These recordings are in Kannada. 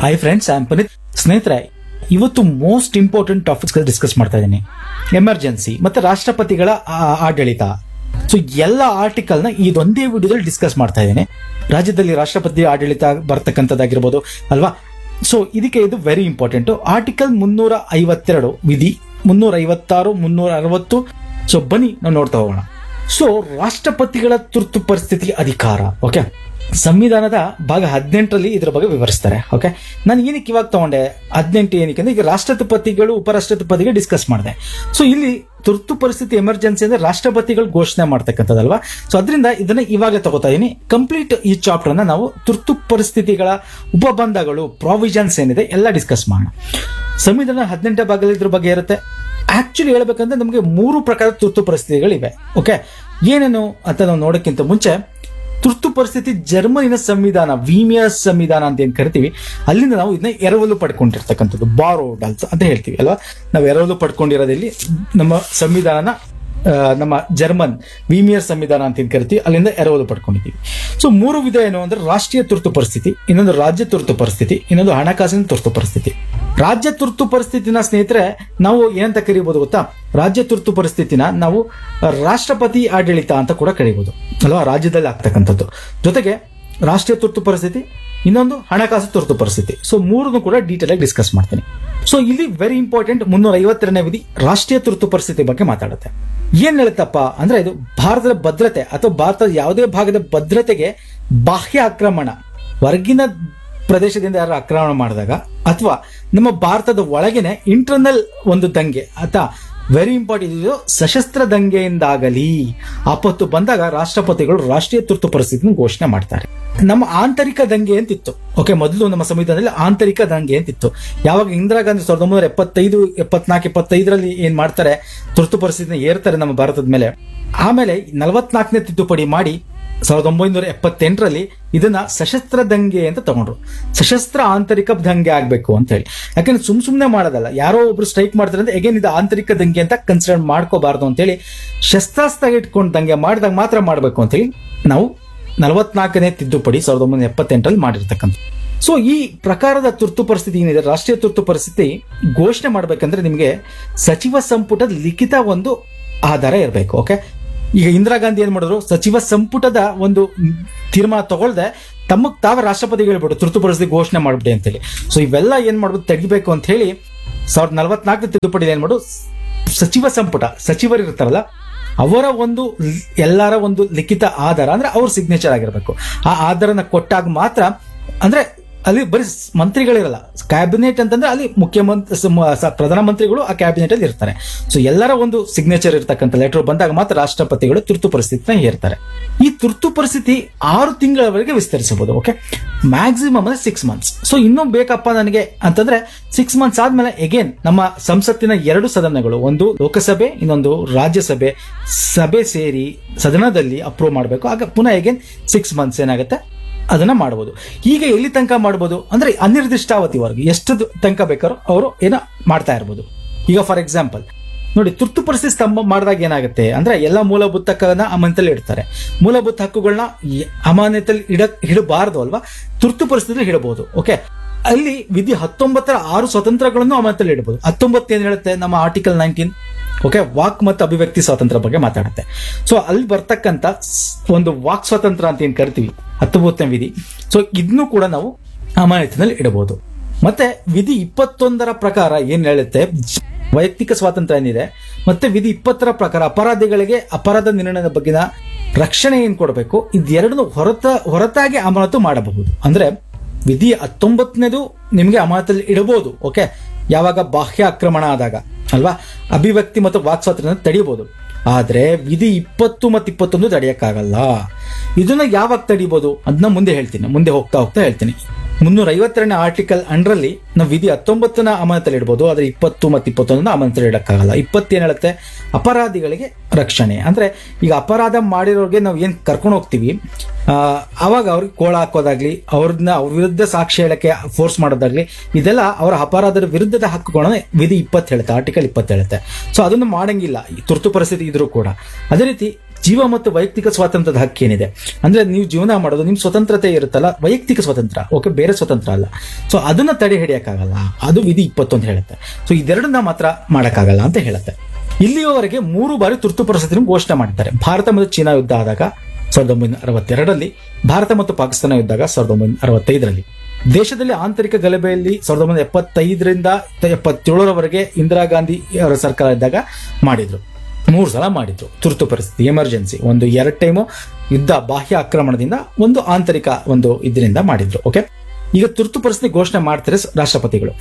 Hi friends, I am Puneeth. ಸ್ನೇಹಿತರೆ, ಇವತ್ತು ಮೋಸ್ಟ್ ಇಂಪಾರ್ಟೆಂಟ್ ಟಾಪಿಕ್ಸ್ ಡಿಸ್ಕಸ್ ಮಾಡ್ತಾ ಇದ್ದೀನಿ. ಎಮರ್ಜೆನ್ಸಿ ಮತ್ತೆ ರಾಷ್ಟ್ರಪತಿಗಳ ಆಡಳಿತ. ಸೊ ಎಲ್ಲ ಆರ್ಟಿಕಲ್ ನ ಇದೊಂದೇ ವಿಡಿಯೋದಲ್ಲಿ ಡಿಸ್ಕಸ್ ಮಾಡ್ತಾ ಇದ್ದೀನಿ. ರಾಜ್ಯದಲ್ಲಿ ರಾಷ್ಟ್ರಪತಿ ಆಡಳಿತ ಬರ್ತಕ್ಕಂಥದ್ದಾಗಿರ್ಬೋದು ಅಲ್ವಾ. ಸೊ ಇದಕ್ಕೆ ಇದು ವೆರಿ ಇಂಪಾರ್ಟೆಂಟ್. ಆರ್ಟಿಕಲ್ 352 ವಿಧಿ 356 360. ಸೊ ಬನ್ನಿ ನಾವು ನೋಡ್ತಾ ಹೋಗೋಣ. ಸೊ ರಾಷ್ಟ್ರಪತಿಗಳ ತುರ್ತು ಪರಿಸ್ಥಿತಿ ಅಧಿಕಾರ. ಓಕೆ, ಸಂವಿಧಾನದ ಭಾಗ 18ರಲ್ಲಿ ಇದರ ಬಗ್ಗೆ ವಿವರಿಸ್ತಾರೆ. ಓಕೆ, ನಾನು ಏನಕ್ಕೆ ಇವಾಗ ತಗೊಂಡೆ 18 ಏನಕ್ಕೆ ಅಂದ್ರೆ ಈಗ ರಾಷ್ಟ್ರಪತಿಗಳು ಉಪರಾಷ್ಟ್ರಪತಿಗಳು ಡಿಸ್ಕಸ್ ಮಾಡಿದೆ. ಸೊ ಇಲ್ಲಿ ತುರ್ತು ಪರಿಸ್ಥಿತಿ ಎಮರ್ಜೆನ್ಸಿ ಅಂದ್ರೆ ರಾಷ್ಟ್ರಪತಿಗಳು ಘೋಷಣೆ ಮಾಡ್ತಕ್ಕಂಥದ್ದಲ್ವಾ. ಸೊ ಅದರಿಂದ ಇದನ್ನ ಇವಾಗಲೇ ತಗೋತಾ ಇದೀನಿ. ಕಂಪ್ಲೀಟ್ ಈ ಚಾಪ್ಟರ್ ನ ನಾವು ತುರ್ತು ಪರಿಸ್ಥಿತಿಗಳ ಉಪಬಂಧಗಳು, ಪ್ರಾವಿಷನ್ಸ್ ಏನಿದೆ ಎಲ್ಲ ಡಿಸ್ಕಸ್ ಮಾಡೋಣ. ಸಂವಿಧಾನ 18ನೇ ಭಾಗದಲ್ಲಿ ಇದ್ರ ಬಗ್ಗೆ ಇರುತ್ತೆ. ಆಕ್ಚುಲಿ ಹೇಳ್ಬೇಕಂದ್ರೆ ನಮಗೆ 3 ಪ್ರಕಾರದ ತುರ್ತು ಪರಿಸ್ಥಿತಿಗಳಿವೆ. ಓಕೆ, ಏನೇನು ಅಂತ ನಾವು ನೋಡೋಕ್ಕಿಂತ ಮುಂಚೆ ತುರ್ತು ಪರಿಸ್ಥಿತಿ ಜರ್ಮನಿನ ಸಂವಿಧಾನ, ವೀಮಿಯರ್ ಸಂವಿಧಾನ ಅಂತ ಏನ್ ಕರಿತೀವಿ, ಅಲ್ಲಿಂದ ನಾವು ಇದನ್ನ ಎರವಲು ಪಡ್ಕೊಂಡಿರ್ತಕ್ಕಂಥದ್ದು, ಬಾರೋಡ್ ಅಂತ ಹೇಳ್ತೀವಿ ಅಲ್ವಾ. ನಾವು ಎರವಲು ಪಡ್ಕೊಂಡಿರೋದಿಲ್ಲಿ ನಮ್ಮ ಸಂವಿಧಾನ, ನಮ್ಮ ಜರ್ಮನ್ ವೀಮಿಯರ್ ಸಂವಿಧಾನ ಅಂತ ಏನ್ ಕರಿತೀವಿ, ಅಲ್ಲಿಂದ ಎರವಲು ಪಡ್ಕೊಂಡಿದ್ದೀವಿ. ಸೊ 3 ವಿಧ ಏನು ಅಂದ್ರೆ ರಾಷ್ಟ್ರೀಯ ತುರ್ತು ಪರಿಸ್ಥಿತಿ, ಇನ್ನೊಂದು ರಾಜ್ಯ ತುರ್ತು ಪರಿಸ್ಥಿತಿ, ಇನ್ನೊಂದು ಹಣಕಾಸಿನ ತುರ್ತು ಪರಿಸ್ಥಿತಿ. ರಾಜ್ಯ ತುರ್ತು ಪರಿಸ್ಥಿತಿನ ಸ್ನೇಹಿತರೆ ನಾವು ಏನಂತ ಕರೀಬಹುದು ಗೊತ್ತಾ? ರಾಜ್ಯ ತುರ್ತು ಪರಿಸ್ಥಿತಿನ ನಾವು ರಾಷ್ಟ್ರಪತಿ ಆಡಳಿತ ಅಂತ ಕೂಡ ಕರೀಬಹುದು ಅಲ್ವಾ, ರಾಜ್ಯದಲ್ಲಿ ಆಗ್ತಕ್ಕಂಥದ್ದು. ಜೊತೆಗೆ ರಾಷ್ಟ್ರೀಯ ತುರ್ತು ಪರಿಸ್ಥಿತಿ, ಇನ್ನೊಂದು ಹಣಕಾಸು ತುರ್ತು ಪರಿಸ್ಥಿತಿ. ಸೊ 3 ಕೂಡ ಡೀಟೇಲ್ ಆಗಿ ಡಿಸ್ಕಸ್ ಮಾಡ್ತೀನಿ. ಸೊ ಇಲ್ಲಿ ವೆರಿ ಇಂಪಾರ್ಟೆಂಟ್ 352ನೇ ವಿಧಿ ರಾಷ್ಟ್ರೀಯ ತುರ್ತು ಪರಿಸ್ಥಿತಿ ಬಗ್ಗೆ ಮಾತಾಡುತ್ತೆ. ಏನ್ ಹೇಳುತ್ತಪ್ಪ ಅಂದ್ರೆ ಇದು ಭಾರತದ ಭದ್ರತೆ ಅಥವಾ ಭಾರತದ ಯಾವುದೇ ಭಾಗದ ಭದ್ರತೆಗೆ ಬಾಹ್ಯ ಆಕ್ರಮಣ, ಹೊರಗಿನ ಪ್ರದೇಶದಿಂದ ಯಾರು ಆಕ್ರಮಣ ಮಾಡಿದಾಗ ಅಥವಾ ನಮ್ಮ ಭಾರತದ ಒಳಗಿನ ಇಂಟರ್ನಲ್ ಒಂದು ದಂಗೆ ಅಥವಾ ವೆರಿ ಇಂಪಾರ್ಟೆಂಟ್ ಇದು ಸಶಸ್ತ್ರ ದಂಗೆಯಿಂದಾಗಲಿ ಆಪತ್ತು ಬಂದಾಗ ರಾಷ್ಟ್ರಪತಿಗಳು ರಾಷ್ಟ್ರೀಯ ತುರ್ತು ಪರಿಸ್ಥಿತಿನ ಘೋಷಣೆ ಮಾಡ್ತಾರೆ. ನಮ್ಮ ಆಂತರಿಕ ದಂಗೆ ಅಂತಿತ್ತು. ಓಕೆ, ಮೊದಲು ನಮ್ಮ ಸಂವಿಧಾನದಲ್ಲಿ ಆಂತರಿಕ ದಂಗೆ ಅಂತಿತ್ತು. ಯಾವಾಗ ಇಂದಿರಾ ಗಾಂಧಿ 1975 74 75ರಲ್ಲಿ ಏನ್ ಮಾಡ್ತಾರೆ, ತುರ್ತು ಪರಿಸ್ಥಿತಿನ ಏರ್ತಾರೆ ನಮ್ಮ ಭಾರತದ ಮೇಲೆ. ಆಮೇಲೆ 44ನೇ ತಿದ್ದುಪಡಿ ಮಾಡಿ 1978ರಲ್ಲಿ ಇದನ್ನ ಸಶಸ್ತ್ರ ದಂಗೆ ಅಂತ ತಗೊಂಡ್ರು. ಸಶಸ್ತ್ರ ಆಂತರಿಕ ದಂಗೆ ಆಗ್ಬೇಕು ಅಂತ ಹೇಳಿ. ಯಾಕಂದ್ರೆ ಸುಮ್ನೆ ಮಾಡೋದಲ್ಲ, ಯಾರೋ ಒಬ್ರು ಸ್ಟ್ರೈಕ್ ಮಾಡ್ತಾರೆ ಅಂದ್ರೆ ಎಗೇನ್ ಇದು ಆಂತರಿಕ ದಂಗೆ ಅಂತ ಕನ್ಸಿಡರ್ ಮಾಡ್ಕೋಬಾರ್ದು ಅಂತ ಹೇಳಿ ಶಸ್ತ್ರಾಸ್ತ್ರ ಇಟ್ಕೊಂಡು ದಂಗೆ ಮಾಡಿದಾಗ ಮಾತ್ರ ಮಾಡಬೇಕು ಅಂತ ಹೇಳಿ ನಾವು 44ನೇ ತಿದ್ದುಪಡಿ 1978ರಲ್ಲಿ ಮಾಡಿರ್ತಕ್ಕಂಥ. ಸೊ ಈ ಪ್ರಕಾರದ ತುರ್ತು ಪರಿಸ್ಥಿತಿ ಏನಿದೆ, ರಾಷ್ಟ್ರೀಯ ತುರ್ತು ಪರಿಸ್ಥಿತಿ ಘೋಷಣೆ ಮಾಡ್ಬೇಕಂದ್ರೆ ನಿಮಗೆ ಸಚಿವ ಸಂಪುಟದ ಲಿಖಿತ ಒಂದು ಆಧಾರ ಇರಬೇಕು. ಓಕೆ, ಈಗ ಇಂದಿರಾ ಗಾಂಧಿ ಏನ್ ಮಾಡಿದ್ರು, ಸಚಿವ ಸಂಪುಟದ ಒಂದು ತೀರ್ಮಾನ ತಗೊಳ್ದೆ ತಮ್ಮಗ್ ತಾವೇ ರಾಷ್ಟ್ರಪತಿಗೆ ಹೇಳ್ಬಿಟ್ಟು ತುರ್ತು ಪರಿಸ್ಥಿತಿ ಘೋಷಣೆ ಮಾಡ್ಬಿಡಿ ಅಂತೇಳಿ. ಸೊ ಇವೆಲ್ಲ ಏನ್ ಮಾಡ್ಬಿಟ್ಟು ತೆಗಿಬೇಕು ಅಂತ ಹೇಳಿ 1944 ತಿದ್ದುಪಡಿ ಏನ್ ಮಾಡು, ಸಚಿವ ಸಂಪುಟ ಸಚಿವರು ಇರ್ತಾರಲ್ಲ ಅವರ ಒಂದು ಎಲ್ಲರ ಒಂದು ಲಿಖಿತ ಆಧಾರ ಅಂದ್ರೆ ಅವ್ರ ಸಿಗ್ನೇಚರ್ ಆಗಿರ್ಬೇಕು. ಆ ಆಧಾರನ ಕೊಟ್ಟಾಗ ಮಾತ್ರ, ಅಂದ್ರೆ ಅಲ್ಲಿ ಬರೀ ಮಂತ್ರಿಗಳಿರಲ್ಲ, ಕ್ಯಾಬಿನೆಟ್ ಅಂತಂದ್ರೆ ಅಲ್ಲಿ ಮುಖ್ಯಮಂತ್ರಿ ಪ್ರಧಾನಮಂತ್ರಿಗಳು ಆ ಕ್ಯಾಬಿನೆಟ್ ಅಲ್ಲಿ ಇರ್ತಾರೆ. ಸೊ ಎಲ್ಲರ ಒಂದು ಸಿಗ್ನೇಚರ್ ಇರ್ತಕ್ಕಂಥ ಲೆಟರ್ ಬಂದಾಗ ಮಾತ್ರ ರಾಷ್ಟ್ರಪತಿಗಳು ತುರ್ತು ಪರಿಸ್ಥಿತಿನ ಹೇರ್ತಾರೆ. ಈ ತುರ್ತು ಪರಿಸ್ಥಿತಿ 6 ತಿಂಗಳವರೆಗೆ ವಿಸ್ತರಿಸಬಹುದು. ಓಕೆ, ಮ್ಯಾಕ್ಸಿಮಮ್ ಅಂದ್ರೆ 6 ಮಂತ್ಸ್. ಸೊ ಇನ್ನೂ ಬೇಕಪ್ಪ ನನಗೆ ಅಂತಂದ್ರೆ 6 ಮಂತ್ಸ್ ಆದ್ಮೇಲೆ ಎಗೇನ್ ನಮ್ಮ ಸಂಸತ್ತಿನ 2 ಸದನಗಳು, ಒಂದು ಲೋಕಸಭೆ ಇನ್ನೊಂದು ರಾಜ್ಯಸಭೆ ಸಭೆ ಸೇರಿ ಸದನದಲ್ಲಿ ಅಪ್ರೂವ್ ಮಾಡಬೇಕು. ಆಗ ಪುನಃ ಎಗೇನ್ 6 ಮಂತ್ಸ್ ಏನಾಗುತ್ತೆ ಅದನ್ನ ಮಾಡಬಹುದು. ಈಗ ಎಲ್ಲಿ ತನಕ ಮಾಡಬಹುದು ಅಂದ್ರೆ ಅನಿರ್ದಿಷ್ಟಾವಧಿವರೆಗೂ ಎಷ್ಟು ತನಕ ಬೇಕಾರೋ ಅವರು ಏನೋ ಮಾಡ್ತಾ ಇರ್ಬೋದು. ಈಗ ಫಾರ್ ಎಕ್ಸಾಂಪಲ್ ನೋಡಿ, ತುರ್ತು ಪರಿಸ್ಥಿತಿ ಸ್ತಂಭ ಮಾಡಿದಾಗ ಏನಾಗುತ್ತೆ ಅಂದ್ರೆ ಎಲ್ಲ ಮೂಲಭೂತ ಹಕ್ಕನ್ನ ಅಮಾನತಲ್ಲಿ ಇಡ್ತಾರೆ. ಮೂಲಭೂತ ಹಕ್ಕುಗಳನ್ನ ಅಮಾನತಲ್ಲಿ ಇಡಬಾರದು ಅಲ್ವಾ, ತುರ್ತು ಪರಿಸ್ಥಿತಿ ಇಡಬಹುದು. ಓಕೆ, ಅಲ್ಲಿ ವಿಧಿ 19ರ 6 ಸ್ವತಂತ್ರಗಳನ್ನು ಅಮಾನತಲ್ಲಿ ಇಡಬಹುದು. 19 ಏನ್ ಹೇಳುತ್ತೆ ನಮ್ಮ ಆರ್ಟಿಕಲ್ 19, ಓಕೆ, ವಾಕ್ ಮತ್ತು ಅಭಿವ್ಯಕ್ತಿ ಸ್ವಾತಂತ್ರ್ಯ ಬಗ್ಗೆ ಮಾತಾಡುತ್ತೆ. ಸೊ ಅಲ್ಲಿ ಬರ್ತಕ್ಕಂಥ ಒಂದು ವಾಕ್ ಸ್ವಾತಂತ್ರ್ಯ ಅಂತ ಏನ್ ಕರಿತೀವಿ 19ನೇ ವಿಧಿ, ಸೊ ಇದನ್ನು ಕೂಡ ನಾವು ಅಮಾನತಿನಲ್ಲಿ ಇಡಬಹುದು. ಮತ್ತೆ ವಿಧಿ 21ರ ಪ್ರಕಾರ ಏನ್ ಹೇಳುತ್ತೆ, ವೈಯಕ್ತಿಕ ಸ್ವಾತಂತ್ರ್ಯ ಏನಿದೆ, ಮತ್ತೆ ವಿಧಿ 20ರ ಪ್ರಕಾರ ಅಪರಾಧಿಗಳಿಗೆ ಅಪರಾಧ ನಿರ್ಣಯದ ಬಗ್ಗಿನ ರಕ್ಷಣೆ ಏನ್ ಕೊಡಬೇಕು, ಇದೆರಡನ್ನು ಹೊರತಾಗಿ ಅಮಾನತು ಮಾಡಬಹುದು. ಅಂದ್ರೆ ವಿಧಿ 19ನೇದು ನಿಮಗೆ ಅಮಾನತಲ್ಲಿ ಇಡಬಹುದು. ಓಕೆ, ಯಾವಾಗ ಬಾಹ್ಯ ಆಕ್ರಮಣ ಆದಾಗ ಅಲ್ವಾ, ಅಭಿವ್ಯಕ್ತಿ ಮತ್ತು ವಾಕ್ ಸ್ವಾತಂತ್ರ್ಯ ತಡೆಯಬಹುದು. ಆದ್ರೆ ವಿಧಿ 20 ಮತ್ತು 21 ತಡೆಯಕ್ಕಾಗಲ್ಲ. ಇದನ್ನ ಯಾವಾಗ ತಡಿಬಹುದು ಅದನ್ನ ಮುಂದೆ ಹೋಗ್ತಾ ಹೇಳ್ತೀನಿ. 352ನೇ ಆರ್ಟಿಕಲ್ ಅಂಡರಲ್ಲಿ ನಾವು ವಿಧಿ 19ನ ಅಮಾನತಲ್ಲಿ ಇಡಬಹುದು, ಆದ್ರೆ 20 ಮತ್ತು 21 ಅಮಾನತಲ್ಲಿ ಇಡಕ್ಕಾಗಲ್ಲ. 20 ಏನ್ ಹೇಳುತ್ತೆ, ಅಪರಾಧಿಗಳಿಗೆ ರಕ್ಷಣೆ. ಅಂದ್ರೆ ಈಗ ಅಪರಾಧ ಮಾಡಿರೋರಿಗೆ ನಾವು ಏನ್ ಕರ್ಕೊಂಡು ಹೋಗ್ತೀವಿ, ಅವಾಗ ಅವ್ರಿಗೆ ಕೋಳ ಹಾಕೋದಾಗ್ಲಿ, ಅವ್ರ ವಿರುದ್ಧ ಸಾಕ್ಷಿ ಹೇಳಕ್ಕೆ ಫೋರ್ಸ್ ಮಾಡೋದಾಗ್ಲಿ, ಇದೆಲ್ಲ ಅವರ ಅಪರಾಧದ ವಿರುದ್ಧದ ಹಕ್ಕುಗಳನ್ನ ವಿಧಿ 20 ಹೇಳುತ್ತೆ, ಆರ್ಟಿಕಲ್ 20 ಹೇಳುತ್ತೆ. ಸೊ ಅದನ್ನು ಮಾಡಂಗಿಲ್ಲ ತುರ್ತು ಪರಿಸ್ಥಿತಿ ಇದ್ರೂ ಕೂಡ. ಅದೇ ರೀತಿ ಜೀವ ಮತ್ತು ವೈಯಕ್ತಿಕ ಸ್ವಾತಂತ್ರ್ಯದ ಹಕ್ಕೇನಿದೆ, ಅಂದ್ರೆ ನೀವು ಜೀವನ ಮಾಡೋದು ನಿಮ್ ಸ್ವತಂತ್ರತೆ ಇರುತ್ತಲ್ಲ, ವೈಯಕ್ತಿಕ ಸ್ವತಂತ್ರ, ಓಕೆ, ಬೇರೆ ಸ್ವತಂತ್ರ ಅಲ್ಲ. ಸೊ ಅದನ್ನ ತಡೆ ಹಿಡಿಯಕ್ಕಾಗಲ್ಲ, ಅದು ವಿಧಿ 21 ಹೇಳುತ್ತೆ. ಸೊ ಇದೆರಡನ್ನ ಮಾತ್ರ ಮಾಡಕ್ಕಾಗಲ್ಲ ಅಂತ ಹೇಳುತ್ತೆ. ಇಲ್ಲಿಯವರೆಗೆ 3 ಬಾರಿ ತುರ್ತು ಪರಿಸ್ಥಿತಿ ಘೋಷಣೆ ಮಾಡಿದ್ದಾರೆ. ಭಾರತ ಮತ್ತು ಚೀನಾ ಯುದ್ಧ ಆದಾಗ 1962ರಲ್ಲಿ, ಭಾರತ ಮತ್ತು ಪಾಕಿಸ್ತಾನ ಯುದ್ಧ 1965ರಲ್ಲಿ. ದೇಶದಲ್ಲಿ ಆಂತರಿಕ ಗಲಭೆಯಲ್ಲಿ 1975ರಿಂದ 77ರವರೆಗೆ ಇಂದಿರಾ ಗಾಂಧಿ ಅವರ ಸರ್ಕಾರ ಇದ್ದಾಗ ಮಾಡಿದ್ರು. 3 ಸಲ ಮಾಡಿದ್ರು ತುರ್ತು ಪರಿಸ್ಥಿತಿ, ಎಮರ್ಜೆನ್ಸಿ. ಒಂದು 2 ಟೈಮು ಯುದ್ಧ, ಬಾಹ್ಯ ಆಕ್ರಮಣದಿಂದ, ಒಂದು ಆಂತರಿಕ ಒಂದು ಇದರಿಂದ ಮಾಡಿದ್ರು. ಓಕೆ, ಈಗ ತುರ್ತು ಪರಿಸ್ಥಿತಿ ಘೋಷಣೆ ಮಾಡ್ತಾರೆ ರಾಷ್ಟ್ರಪತಿಗಳು.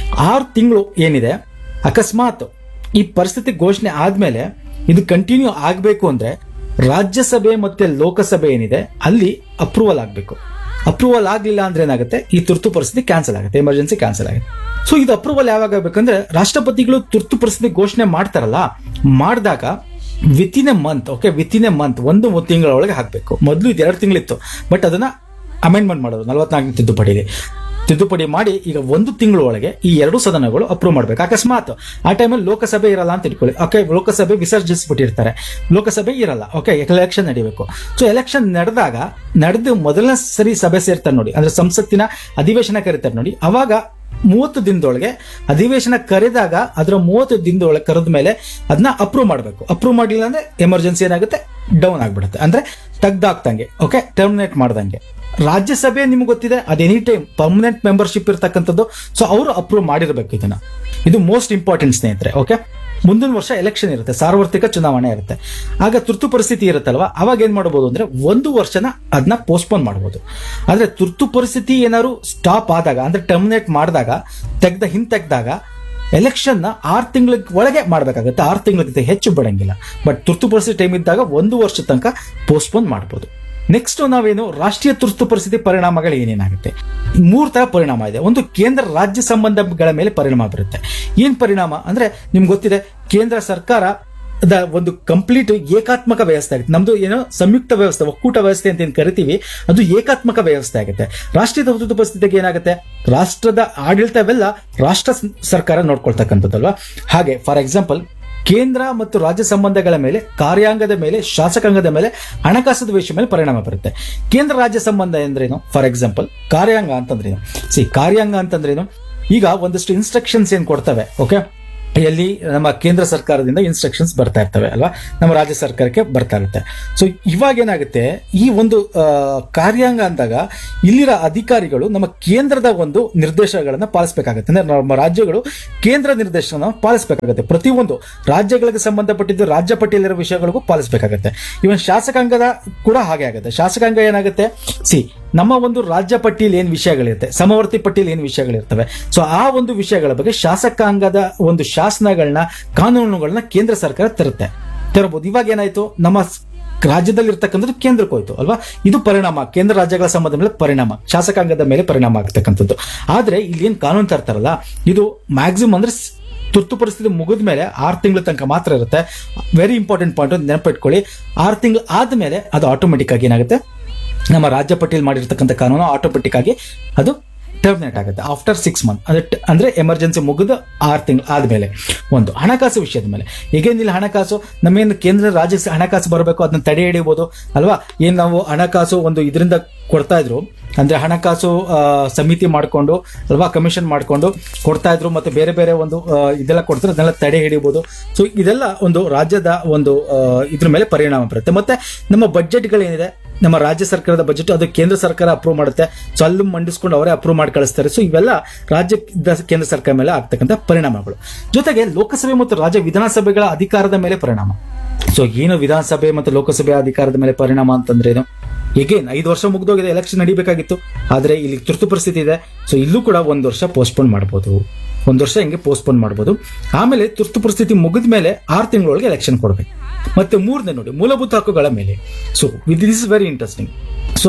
6 ತಿಂಗಳು ಏನಿದೆ, ಅಕಸ್ಮಾತ್ ಈ ಪರಿಸ್ಥಿತಿ ಘೋಷಣೆ ಆದ್ಮೇಲೆ ಇದು ಕಂಟಿನ್ಯೂ ಆಗಬೇಕು ಅಂದ್ರೆ ರಾಜ್ಯಸಭೆ ಮತ್ತೆ ಲೋಕಸಭೆ ಏನಿದೆ ಅಲ್ಲಿ ಅಪ್ರೂವಲ್ ಆಗಬೇಕು. ಅಪ್ರೂವಲ್ ಆಗ್ಲಿಲ್ಲ ಅಂದ್ರೆ ಏನಾಗುತ್ತೆ, ಈ ತುರ್ತು ಪರಿಸ್ಥಿತಿ ಕ್ಯಾನ್ಸಲ್ ಆಗುತ್ತೆ, ಎಮರ್ಜೆನ್ಸಿ ಕ್ಯಾನ್ಸಲ್ ಆಗುತ್ತೆ. ಸೊ ಇದು ಅಪ್ರೂವಲ್ ಯಾವಾಗ ಆಗ್ಬೇಕಂದ್ರೆ ರಾಷ್ಟ್ರಪತಿಗಳು ತುರ್ತು ಪರಿಸ್ಥಿತಿ ಘೋಷಣೆ ಮಾಡ್ತಾರಲ್ಲ, ಮಾಡಿದಾಗ within A month, okay, within A month, 1 ತಿಂಗಳೊಳಗೆ ಹಾಕಬೇಕು. ಮೊದಲು ಇದು 2 ತಿಂಗಳಿತ್ತು, ಬಟ್ ಅದನ್ನ ಅಮೆಂಡ್ಮೆಂಟ್ ಮಾಡೋದು 44ನೇ ತಿದ್ದುಪಡಿ ಮಾಡಿ ಈಗ 1 ತಿಂಗಳೊಳಗೆ ಈ 2 ಸದನಗಳು ಅಪ್ರೂವ್ ಮಾಡಬೇಕು. ಅಕಸ್ಮಾತ್ ಆ ಟೈಮಲ್ಲಿ ಲೋಕಸಭೆ ಇರಲ್ಲ ಅಂತ ಇಟ್ಕೊಳ್ಳಿ, ಓಕೆ, ಲೋಕಸಭೆ ವಿಸರ್ಜಿಸ್ಬಿಟ್ಟಿರ್ತಾರೆ, ಲೋಕಸಭೆ ಇರಲ್ಲ, ಓಕೆ, ಎಲೆಕ್ಷನ್ ನಡಿಬೇಕು. ಸೊ ಎಲೆಕ್ಷನ್ ನಡೆದು ಮೊದಲನೇ ಸರಿ ಸಭೆ ಸೇರ್ತಾರೆ ನೋಡಿ, ಅಂದ್ರೆ ಸಂಸತ್ತಿನ ಅಧಿವೇಶನ ಕರೀತಾರೆ ನೋಡಿ, ಅವಾಗ 30 ದಿನದೊಳಗೆ ಅಧಿವೇಶನ ಕರೆದಾಗ ಅದರ 30 ದಿನದೊಳಗೆ ಕರೆದ ಮೇಲೆ ಅದನ್ನ ಅಪ್ರೂವ್ ಮಾಡಬೇಕು. ಅಪ್ರೂವ್ ಮಾಡಲಿಲ್ಲ ಅಂದ್ರೆ ಎಮರ್ಜೆನ್ಸಿ ಏನಾಗುತ್ತೆ, ಡೌನ್ ಆಗ್ಬಿಡುತ್ತೆ, ಅಂದ್ರೆ ತೆಗ್ದಾಕ್ತಂಗೆ, ಓಕೆ, ಟರ್ಮಿನೇಟ್ ಮಾಡ್ದಂಗೆ. ರಾಜ್ಯಸಭೆ ನಿಮ್ಗೆ ಗೊತ್ತಿದೆ, ಅದು ಎನಿ ಟೈಮ್ ಪರ್ಮನೆಂಟ್ ಮೆಂಬರ್ಶಿಪ್ ಇರ್ತಕ್ಕಂಥದ್ದು. ಸೊ ಅವರು ಅಪ್ರೂವ್ ಮಾಡಿರ್ಬೇಕು ಇದನ್ನ. ಇದು ಮೋಸ್ಟ್ ಇಂಪಾರ್ಟೆಂಟ್ ಸ್ನೇಹಿತರೆ. ಓಕೆ, ಮುಂದಿನ ವರ್ಷ ಎಲೆಕ್ಷನ್ ಇರುತ್ತೆ, ಸಾರ್ವತ್ರಿಕ ಚುನಾವಣೆ ಇರುತ್ತೆ. ಆಗ ತುರ್ತು ಪರಿಸ್ಥಿತಿ ಇರುತ್ತಲ್ವಾ, ಅವಾಗ ಏನ್ ಮಾಡಬಹುದು ಅಂದ್ರೆ 1 ವರ್ಷನ ಅದನ್ನ ಪೋಸ್ಟ್ಪೋನ್ ಮಾಡಬಹುದು. ಆದ್ರೆ ತುರ್ತು ಪರಿಸ್ಥಿತಿ ಏನಾದ್ರು ಸ್ಟಾಪ್ ಆದಾಗ, ಅಂದ್ರೆ ಟರ್ಮಿನೇಟ್ ಮಾಡಿದಾಗ, ಹಿಂತೆಗ್ದಾಗ ಎಲೆಕ್ಷನ್ ನ 6 ತಿಂಗಳ ಒಳಗೆ ಮಾಡಬೇಕಾಗುತ್ತೆ. 6 ತಿಂಗಳಿಗಿಂತ ಹೆಚ್ಚು ಬಿಡಂಗಿಲ್ಲ. ಬಟ್ ತುರ್ತು ಪರಿಸ್ಥಿತಿ ಟೈಮ್ ಇದ್ದಾಗ 1 ವರ್ಷ ತನಕ ಪೋಸ್ಟ್ಪೋನ್ ಮಾಡಬಹುದು. ನೆಕ್ಸ್ಟ್ ನಾವೇನು, ರಾಷ್ಟ್ರೀಯ ತುರ್ತು ಪರಿಸ್ಥಿತಿ ಪರಿಣಾಮಗಳು ಏನೇನಾಗುತ್ತೆ? 3 ತರ ಪರಿಣಾಮ ಇದೆ. ಒಂದು, ಕೇಂದ್ರ ರಾಜ್ಯ ಸಂಬಂಧಗಳ ಮೇಲೆ ಪರಿಣಾಮ ಬರುತ್ತೆ. ಏನ್ ಪರಿಣಾಮ ಅಂದ್ರೆ ನಿಮ್ಗೆ ಗೊತ್ತಿದೆ, ಕೇಂದ್ರ ಸರ್ಕಾರ ಒಂದು ಕಂಪ್ಲೀಟ್ ಏಕಾತ್ಮಕ ವ್ಯವಸ್ಥೆ ಆಗುತ್ತೆ. ನಮ್ದು ಏನೋ ಸಂಯುಕ್ತ ವ್ಯವಸ್ಥೆ, ಒಕ್ಕೂಟ ವ್ಯವಸ್ಥೆ ಅಂತ ಏನ್ ಕರಿತೀವಿ, ಅದು ಏಕಾತ್ಮಕ ವ್ಯವಸ್ಥೆ ಆಗುತ್ತೆ. ರಾಷ್ಟ್ರೀಯ ತುರ್ತು ಪರಿಸ್ಥಿತಿಗೆ ಏನಾಗುತ್ತೆ, ರಾಷ್ಟ್ರದ ಆಡಳಿತವೆಲ್ಲ ರಾಷ್ಟ್ರ ಸರ್ಕಾರ ನೋಡ್ಕೊಳ್ತಕ್ಕಂಥದ್ದಲ್ವಾ. ಹಾಗೆ ಫಾರ್ ಎಕ್ಸಾಂಪಲ್, ಕೇಂದ್ರ ಮತ್ತು ರಾಜ್ಯ ಸಂಬಂಧಗಳ ಮೇಲೆ, ಕಾರ್ಯಾಂಗದ ಮೇಲೆ, ಶಾಸಕಾಂಗದ ಮೇಲೆ, ಹಣಕಾಸು ವಿಷಯ ಮೇಲೆ ಪರಿಣಾಮ ಬರುತ್ತೆ. ಕೇಂದ್ರ ರಾಜ್ಯ ಸಂಬಂಧ ಎಂದ್ರೇನು? ಫಾರ್ ಎಕ್ಸಾಂಪಲ್, ಕಾರ್ಯಾಂಗ ಅಂತಂದ್ರೇನು? ಕಾರ್ಯಾಂಗ ಅಂತಂದ್ರೇನು, ಈಗ ಒಂದಷ್ಟು ಇನ್ಸ್ಟ್ರಕ್ಷನ್ಸ್ ಏನ್ ಕೊಡ್ತವೆ, ಓಕೆ, ಎಲ್ಲಿ ನಮ್ಮ ಕೇಂದ್ರ ಸರ್ಕಾರದಿಂದ ಇನ್ಸ್ಟ್ರಕ್ಷನ್ಸ್ ಬರ್ತಾ ಇರ್ತವೆ ಅಲ್ವಾ, ನಮ್ಮ ರಾಜ್ಯ ಸರ್ಕಾರಕ್ಕೆ ಬರ್ತಾ ಇರುತ್ತೆ. ಸೊ ಇವಾಗ ಏನಾಗುತ್ತೆ, ಈ ಒಂದು ಕಾರ್ಯಾಂಗ ಅಂದಾಗ ಇಲ್ಲಿರ ಅಧಿಕಾರಿಗಳು ನಮ್ಮ ಕೇಂದ್ರದ ಒಂದು ನಿರ್ದೇಶನಗಳನ್ನ ಪಾಲಿಸಬೇಕಾಗುತ್ತೆ. ಅಂದ್ರೆ ನಮ್ಮ ರಾಜ್ಯಗಳು ಕೇಂದ್ರ ನಿರ್ದೇಶನ ಪಾಲಿಸಬೇಕಾಗುತ್ತೆ. ಪ್ರತಿಯೊಂದು ರಾಜ್ಯಗಳಿಗೆ ಸಂಬಂಧಪಟ್ಟಿದ್ದು ರಾಜ್ಯ ಪಟ್ಟಿಯಲ್ಲಿರೋ ವಿಷಯಗಳಿಗೂ ಪಾಲಿಸಬೇಕಾಗುತ್ತೆ. ಇವನ್ ಶಾಸಕಾಂಗದ ಕೂಡ ಹಾಗೆ ಆಗುತ್ತೆ. ಶಾಸಕಾಂಗ ಏನಾಗುತ್ತೆ, ನಮ್ಮ ಒಂದು ರಾಜ್ಯ ಪಟ್ಟಿಯಲ್ಲಿ ಏನ್ ವಿಷಯಗಳಿರುತ್ತೆ, ಸಮವರ್ತಿ ಪಟ್ಟಿಯಲ್ಲಿ ಏನ್ ವಿಷಯಗಳಿರ್ತವೆ, ಸೊ ಆ ಒಂದು ವಿಷಯಗಳ ಬಗ್ಗೆ ಶಾಸಕಾಂಗದ ಒಂದು ಶಾಸನಗಳನ್ನ, ಕಾನೂನುಗಳನ್ನ ಕೇಂದ್ರ ಸರ್ಕಾರ ತರಬಹುದು. ಇವಾಗ ಏನಾಯ್ತು, ನಮ್ಮ ರಾಜ್ಯದಲ್ಲಿ ಇರ್ತಕ್ಕಂಥದ್ದು ಕೇಂದ್ರಕ್ಕೆ ಹೋಯ್ತು ಅಲ್ವಾ. ಇದು ಪರಿಣಾಮ, ಕೇಂದ್ರ ರಾಜ್ಯಗಳ ಸಂಬಂಧ ಮೇಲೆ ಪರಿಣಾಮ, ಶಾಸಕಾಂಗದ ಮೇಲೆ ಪರಿಣಾಮ ಆಗ್ತಕ್ಕಂಥದ್ದು. ಆದ್ರೆ ಇಲ್ಲಿ ಏನ್ ಕಾನೂನು ತರ್ತಾರಲ್ಲ, ಇದು ಮ್ಯಾಕ್ಸಿಮಮ್ ಅಂದ್ರೆ ತುರ್ತು ಪರಿಸ್ಥಿತಿ ಮುಗಿದ ಮೇಲೆ 6 ತಿಂಗಳ ತನಕ ಮಾತ್ರ ಇರುತ್ತೆ. Very important point, ನೆನಪಿಟ್ಕೊಳ್ಳಿ. 6 ತಿಂಗಳು ಆದ್ಮೇಲೆ ಅದು ಆಟೋಮೆಟಿಕ್ ಆಗಿ ಏನಾಗುತ್ತೆ, ನಮ್ಮ ರಾಜ್ಯ ಪಟ್ಟಿಯಲ್ಲಿ ಮಾಡಿರ್ತಕ್ಕಂಥ ಕಾನೂನು ಆಟೋಮೆಟಿಕ್ ಆಗಿ ಅದು ಟರ್ಮಿನೇಟ್ ಆಗುತ್ತೆ ಆಫ್ಟರ್ 6 ಮಂತ್. ಅಂದ್ರೆ ಎಮರ್ಜೆನ್ಸಿ ಮುಗಿದ 6 ತಿಂಗಳು ಆದ್ಮೇಲೆ. ಒಂದು ಹಣಕಾಸು ವಿಷಯದ ಮೇಲೆ, ಈಗೇನು ಇಲ್ಲಿ ಹಣಕಾಸು ನಮ್ಮೇನು ಕೇಂದ್ರ ರಾಜ್ಯ ಹಣಕಾಸು ಬರಬೇಕು, ಅದನ್ನ ತಡೆ ಹಿಡಿಯಬಹುದು ಅಲ್ವಾ. ಏನ್ ನಾವು ಹಣಕಾಸು ಒಂದು ಇದರಿಂದ ಕೊಡ್ತಾ ಇದ್ರು, ಅಂದ್ರೆ ಹಣಕಾಸು ಸಮಿತಿ ಮಾಡ್ಕೊಂಡು ಅಲ್ವಾ, ಕಮಿಷನ್ ಮಾಡ್ಕೊಂಡು ಕೊಡ್ತಾ ಇದ್ರು, ಮತ್ತೆ ಬೇರೆ ಬೇರೆ ಒಂದು ಇದೆಲ್ಲ ಕೊಡ್ತಾರೆ, ಅದನ್ನೆಲ್ಲ ತಡೆ ಹಿಡಿಯಬಹುದು. ಸೊ ಇದೆಲ್ಲ ಒಂದು ರಾಜ್ಯದ ಒಂದು ಇದ್ರ ಮೇಲೆ ಪರಿಣಾಮ ಬರುತ್ತೆ. ಮತ್ತೆ ನಮ್ಮ ಬಜೆಟ್ಗಳೇನಿದೆ, ನಮ್ಮ ರಾಜ್ಯ ಸರ್ಕಾರದ ಬಜೆಟ್, ಅದು ಕೇಂದ್ರ ಸರ್ಕಾರ ಅಪ್ರೂವ್ ಮಾಡುತ್ತೆ. ಸೊ ಅಲ್ಲೂ ಮಂಡಿಸ್ಕೊಂಡು ಅವರೇ ಅಪ್ರೂವ್ ಮಾಡಿ ಕಳಿಸ್ತಾರೆ. ಸೊ ಇವೆಲ್ಲ ರಾಜ್ಯ ಕೇಂದ್ರ ಸರ್ಕಾರ ಮೇಲೆ ಆಗ್ತಕ್ಕಂಥ ಪರಿಣಾಮಗಳು. ಜೊತೆಗೆ ಲೋಕಸಭೆ ಮತ್ತು ರಾಜ್ಯ ವಿಧಾನಸಭೆಗಳ ಅಧಿಕಾರದ ಮೇಲೆ ಪರಿಣಾಮ. ಸೊ ಏನು ವಿಧಾನಸಭೆ ಮತ್ತು ಲೋಕಸಭೆ ಅಧಿಕಾರದ ಮೇಲೆ ಪರಿಣಾಮ ಅಂತಂದ್ರೆ ಏನು, ಈಗೇನು 5 ವರ್ಷ ಮುಗಿದೋಗಿದೆ, ಎಲೆಕ್ಷನ್ ನಡಿಬೇಕಾಗಿತ್ತು, ಆದ್ರೆ ಇಲ್ಲಿ ತುರ್ತು ಪರಿಸ್ಥಿತಿ ಇದೆ. ಸೊ ಇಲ್ಲೂ ಕೂಡ 1 ವರ್ಷ ಪೋಸ್ಟ್ಪೋನ್ ಮಾಡಬಹುದು, 1 ವರ್ಷ ಹಿಂಗೆ ಪೋಸ್ಟ್ಪೋನ್ ಮಾಡಬಹುದು. ಆಮೇಲೆ ತುರ್ತು ಪರಿಸ್ಥಿತಿ ಮುಗಿದ ಮೇಲೆ 6 ತಿಂಗಳೊಳಗೆ ಎಲೆಕ್ಷನ್ ಕೊಡಬೇಕು. ಮತ್ತೆ 3ನೇ ನೋಡಿ, ಮೂಲಭೂತ ಹಕ್ಕುಗಳ ಮೇಲೆ. So this is very interesting. So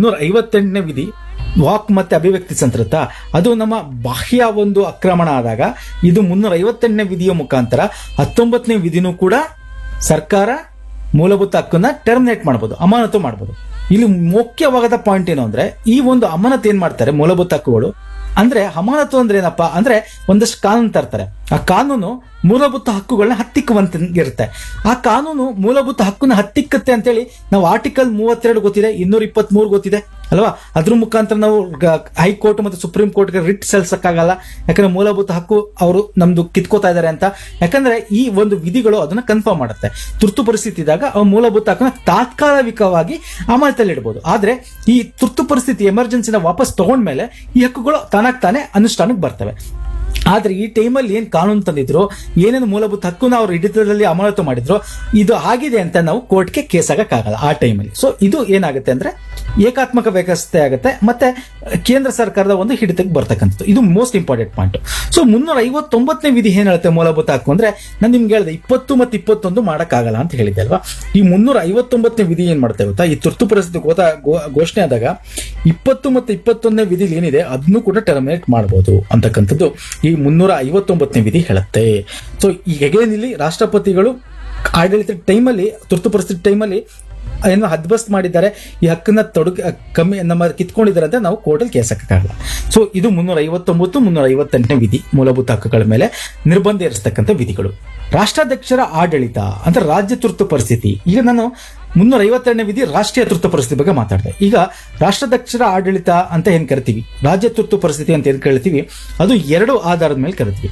358ನೇ ವಿಧಿ, ವಾಕ್ ಮತ್ತೆ ಅಭಿವ್ಯಕ್ತಿ ಸ್ವತಂತ್ರತಾ, ಅದು ನಮ್ಮ ಬಾಹ್ಯ ಒಂದು ಆಕ್ರಮಣ ಆದಾಗ ಇದು 358ನೇ ವಿಧಿಯ ಮುಖಾಂತರ 19ನೇ ವಿಧಿನೂ ಕೂಡ ಸರ್ಕಾರ ಮೂಲಭೂತ ಹಕ್ಕನ್ನ ಟರ್ಮಿನೇಟ್ ಮಾಡಬಹುದು, ಅಮಾನತು ಮಾಡಬಹುದು. ಇಲ್ಲಿ ಮುಖ್ಯವಾದ ಪಾಯಿಂಟ್ ಏನು ಅಂದ್ರೆ, ಈ ಒಂದು ಅಮಾನತು ಏನ್ ಮಾಡ್ತಾರೆ ಮೂಲಭೂತ ಹಕ್ಕುಗಳು ಅಂದ್ರೆ, ಅಮಾನತು ಅಂದ್ರೆ ಏನಪ್ಪಾ ಅಂದ್ರೆ ಒಂದಷ್ಟು ಕಾನೂನು ತರ್ತಾರೆ. ಆ ಕಾನೂನು ಮೂಲಭೂತ ಹಕ್ಕುಗಳನ್ನ ಹತ್ತಿಕ್ಕುವಂತಿರುತ್ತೆ. ಆ ಕಾನೂನು ಮೂಲಭೂತ ಹಕ್ಕನ್ನ ಹತ್ತಿಕ್ಕತ್ತೆ ಅಂತೇಳಿ ನಾವು ಆರ್ಟಿಕಲ್ 32 ಗೊತ್ತಿದೆ, 223 ಗೊತ್ತಿದೆ ಅಲ್ವಾ. ಅದ್ರ ಮುಖಾಂತರ ನಾವು ಹೈಕೋರ್ಟ್ ಮತ್ತು ಸುಪ್ರೀಂ ಕೋರ್ಟ್ಗೆ ರಿಟ್ ಸಲ್ಲಿಸಕ್ಕಾಗಲ್ಲ, ಯಾಕಂದ್ರೆ ಮೂಲಭೂತ ಹಕ್ಕು ಅವರು ನಮ್ದು ಕಿತ್ಕೋತಾ ಇದಾರೆ ಅಂತ. ಯಾಕಂದ್ರೆ ಈ ಒಂದು ವಿಧಿಗಳು ಅದನ್ನ ಕನ್ಫರ್ಮ್ ಮಾಡುತ್ತೆ. ತುರ್ತು ಪರಿಸ್ಥಿತಿ ಇದ್ದಾಗ ಆ ಮೂಲಭೂತ ಹಕ್ಕನ್ನ ತಾತ್ಕಾಲಿಕವಾಗಿ ಅಮಲದಲ್ಲಿಡಬಹುದು. ಆದ್ರೆ ಈ ತುರ್ತು ಪರಿಸ್ಥಿತಿ ಎಮರ್ಜೆನ್ಸಿನ ವಾಪಸ್ ತಗೊಂಡ್ಮೇಲೆ ಈ ಹಕ್ಕುಗಳು ತಾನೇ ಅನುಷ್ಠಾನಕ್ಕೆ ಬರ್ತವೆ. ಆದ್ರೆ ಈ ಟೈಮಲ್ಲಿ ಏನ್ ಕಾನೂನು ತಂದಿದ್ರು, ಏನೇನು ಮೂಲಭೂತ ಹಕ್ಕುನ ಅವ್ರು ಹಿಡಿತದಲ್ಲಿ ಅಮಾನತು ಮಾಡಿದ್ರು, ಇದು ಆಗಿದೆ ಅಂತ ನಾವು ಕೋರ್ಟ್ಗೆ ಕೇಸ್ ಆಗಕ್ಕಾಗಲ್ಲ ಆ ಟೈಮಲ್ಲಿ. ಸೊ ಇದು ಏನಾಗುತ್ತೆ ಅಂದ್ರೆ ಏಕಾತ್ಮಕ ವ್ಯವಸ್ಥೆ ಆಗುತ್ತೆ, ಮತ್ತೆ ಕೇಂದ್ರ ಸರ್ಕಾರದ ಒಂದು ಹಿಡಿತಕ್ಕೆ ಬರ್ತಕ್ಕಂಥದ್ದು. ಇದು ಮೋಸ್ಟ್ ಇಂಪಾರ್ಟೆಂಟ್ ಪಾಯಿಂಟ್. ಸೊ 359ನೇ ವಿಧಿ ಏನ್ ಹೇಳುತ್ತೆ ಮೂಲಭೂತ ಹಕ್ಕು ಅಂದ್ರೆ, ನಾನು ನಿಮ್ಗೆ ಹೇಳಿದೆ 20 ಮತ್ತು 21 ಮಾಡಕ್ಕಾಗಲ್ಲ ಅಂತ ಹೇಳಿದೆ ಅಲ್ವಾ. ಈ 359ನೇ ವಿಧಿ ಏನ್ ಮಾಡುತ್ತೆ ಗೊತ್ತಾ, ಈ ತುರ್ತು ಪರಿಸ್ಥಿತಿ ಘೋಷಣೆ ಆದಾಗ 20 ಮತ್ತು 21ನೇ ವಿಧಿ ಏನಿದೆ ಅದನ್ನು ಕೂಡ ಟರ್ಮಿನೇಟ್ ಮಾಡಬಹುದು ಅಂತಕ್ಕಂಥದ್ದು ಈ 359ನೇ ವಿಧಿ ಹೇಳುತ್ತೆ. ಸೊ ಈಗ ಇಲ್ಲಿ ರಾಷ್ಟ್ರಪತಿಗಳು ಆಡಳಿತ ಟೈಮಲ್ಲಿ, ತುರ್ತು ಪರಿಸ್ಥಿತಿ ಟೈಮಲ್ಲಿ ಏನೋ ಹದ್ಬಸ್ತ್ ಮಾಡಿದ್ದಾರೆ, ಈ ಹಕ್ಕನ್ನ ಕಮ್ಮಿ ನಮ್ಮ ಕಿತ್ಕೊಂಡಿದ್ದಾರೆ ಅಂತ ನಾವು ಕೋರ್ಟಲ್ಲಿ ಕೇಸ್ ಹಾಕಕ್ಕಾಗಲ್ಲ. ಸೊ ಇದು 359, 358ನೇ ವಿಧಿ ಮೂಲಭೂತ ಹಕ್ಕುಗಳ ಮೇಲೆ ನಿರ್ಬಂಧ ಇರಿಸ್ತಕ್ಕಂಥ ವಿಧಿಗಳು. ರಾಷ್ಟ್ರಾಧ್ಯಕ್ಷರ ಆಡಳಿತ ಅಂದ್ರೆ ರಾಜ್ಯ ತುರ್ತು ಪರಿಸ್ಥಿತಿ. ಈಗ ನಾನು 352ನೇ ವಿಧಿ ರಾಷ್ಟ್ರೀಯ ತುರ್ತು ಪರಿಸ್ಥಿತಿ ಬಗ್ಗೆ ಮಾತಾಡಿದೆ. ಈಗ ರಾಷ್ಟ್ರಾಧ್ಯಕ್ಷರ ಆಡಳಿತ ಅಂತ ಏನ್ ಕರಿತೀವಿ, ರಾಜ್ಯ ತುರ್ತು ಪರಿಸ್ಥಿತಿ ಅಂತ ಏನ್ ಕರಿತೀವಿ, ಅದು 2 ಆಧಾರದ ಮೇಲೆ ಕರಿತೀವಿ.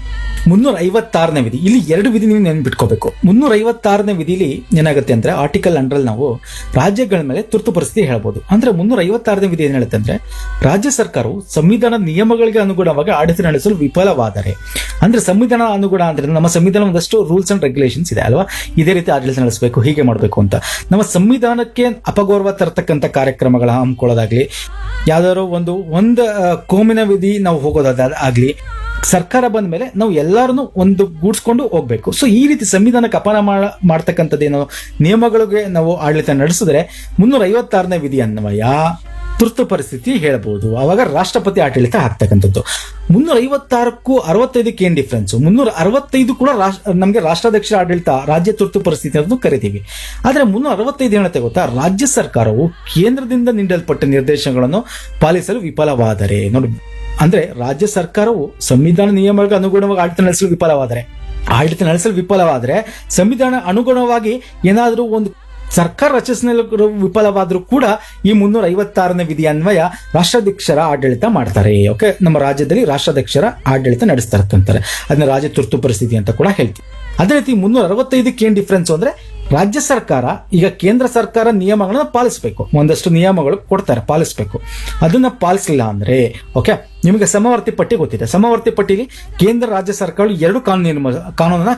356ನೇ ವಿಧಿ, ಇಲ್ಲಿ 2 ವಿಧಿ ನೀವು ನೆನ್ಪಿಟ್ಕೋಬೇಕು. 356ನೇ ವಿಧಿಲಿ ಏನಾಗುತ್ತೆ ಅಂದ್ರೆ ಆರ್ಟಿಕಲ್ 100 ನಾವು ರಾಜ್ಯಗಳ ಮೇಲೆ ತುರ್ತು ಪರಿಸ್ಥಿತಿ ಹೇಳ್ಬೋದು. ಅಂದ್ರೆ 356ನೇ ವಿಧಿ ಏನ್ ಹೇಳುತ್ತೆ ಅಂದ್ರೆ, ರಾಜ್ಯ ಸರ್ಕಾರವು ಸಂವಿಧಾನ ನಿಯಮಗಳಿಗೆ ಅನುಗುಣವಾಗಿ ಆಡಳಿತ ನಡೆಸಲು ವಿಫಲವಾದರೆ, ಅಂದ್ರೆ ಸಂವಿಧಾನ ಅನುಗುಣ ಅಂದ್ರೆ ನಮ್ಮ ಸಂವಿಧಾನ ಒಂದಷ್ಟು ರೂಲ್ಸ್ ಅಂಡ್ ರೆಗ್ಯುಲೇಷನ್ಸ್ ಇದೆ ಅಲ್ವಾ, ಇದೇ ರೀತಿ ಆಡಳಿತ ನಡೆಸಬೇಕು, ಹೀಗೆ ಮಾಡಬೇಕು ಅಂತ. ನಮ್ಮ ಸಂವಿಧಾನಕ್ಕೆ ಅಪಗೌರವ ತರತಕ್ಕಂಥ ಕಾರ್ಯಕ್ರಮಗಳ ಹಮ್ಮಿಕೊಳ್ಳೋದಾಗ್ಲಿ, ಯಾವ್ದಾದ್ರು ಒಂದು ಕೋಮಿನ ವಿಧಿ ನಾವು ಹೋಗೋದಾಗ್ಲಿ, ಸರ್ಕಾರ ಬಂದ ಮೇಲೆ ನಾವು ಎಲ್ಲರನ್ನು ಒಂದು ಗೂಡ್ಸ್ಕೊಂಡು ಹೋಗ್ಬೇಕು. ಸೊ ಈ ರೀತಿ ಸಂವಿಧಾನಕ್ಕೆ ಅಪಮಾನ ಮಾಡ್ತಕ್ಕಂಥದ್ದೇನೋ ನಿಯಮಗಳಿಗೆ ನಾವು ಆಡಳಿತ ನಡೆಸಿದ್ರೆ 356ನೇ ವಿಧಿ ಅನ್ವಯ ತುರ್ತು ಪರಿಸ್ಥಿತಿ ಹೇಳ್ಬೋದು. ಅವಾಗ ರಾಷ್ಟ್ರಪತಿ ಆಡಳಿತ ಆಗ್ತಕ್ಕಂಥದ್ದು. 356ಕ್ಕೂ 65ಕ್ಕೆ ಏನ್ ಡಿಫ್ರೆನ್ಸ್, 365 ಕೂಡ ನಮಗೆ ರಾಷ್ಟ್ರಾಧ್ಯಕ್ಷರ ಆಡಳಿತ ರಾಜ್ಯ ತುರ್ತು ಪರಿಸ್ಥಿತಿ ಅಂತ ಕರಿತೀವಿ. ಆದ್ರೆ 365 ಹೇಳುತ್ತೆ ಗೊತ್ತಾ, ರಾಜ್ಯ ಸರ್ಕಾರವು ಕೇಂದ್ರದಿಂದ ನೀಡಲ್ಪಟ್ಟ ನಿರ್ದೇಶನಗಳನ್ನು ಪಾಲಿಸಲು ವಿಫಲವಾದರೆ. ನೋಡಿ, ಅಂದ್ರೆ ರಾಜ್ಯ ಸರ್ಕಾರವು ಸಂವಿಧಾನ ನಿಯಮಗಳಿಗೆ ಅನುಗುಣವಾಗಿ ಆಡಳಿತ ನಡೆಸಲು ವಿಫಲವಾದರೆ ಸಂವಿಧಾನ ಅನುಗುಣವಾಗಿ ಏನಾದರೂ ಒಂದು ಸರ್ಕಾರ ರಚಿಸಲು ವಿಫಲವಾದರೂ ಕೂಡ ಈ 356ನೇ ವಿಧಿ ಅನ್ವಯ ರಾಷ್ಟ್ರಾಧ್ಯಕ್ಷರ ಆಡಳಿತ ಮಾಡ್ತಾರೆ. ಓಕೆ, ನಮ್ಮ ರಾಜ್ಯದಲ್ಲಿ ರಾಷ್ಟ್ರಾಧ್ಯಕ್ಷರ ಆಡಳಿತ ನಡೆಸ್ತಾ ಇರ್ತಾರೆ, ಅದನ್ನ ರಾಜ್ಯ ತುರ್ತು ಪರಿಸ್ಥಿತಿ ಅಂತ ಕೂಡ ಹೇಳ್ತೀವಿ. ಅದೇ ರೀತಿ 365ಕ್ಕೆ ಏನ್ ಡಿಫ್ರೆನ್ಸ್ ಅಂದ್ರೆ, ರಾಜ್ಯ ಸರ್ಕಾರ ಈಗ ಕೇಂದ್ರ ಸರ್ಕಾರ ನಿಯಮಗಳನ್ನ ಪಾಲಿಸಬೇಕು, ಒಂದಷ್ಟು ನಿಯಮಗಳು ಕೊಡ್ತಾರೆ ಪಾಲಿಸಬೇಕು, ಅದನ್ನ ಪಾಲಿಸಲಿಲ್ಲ ಅಂದ್ರೆ, ಓಕೆ, ನಿಮಗೆ ಸಮವರ್ತಿ ಪಟ್ಟಿ ಗೊತ್ತಿದೆ, ಸಮವರ್ತಿ ಪಟ್ಟಿಲಿ ಕೇಂದ್ರ ರಾಜ್ಯ ಸರ್ಕಾರಗಳು 2 ಕಾನೂನನ್ನ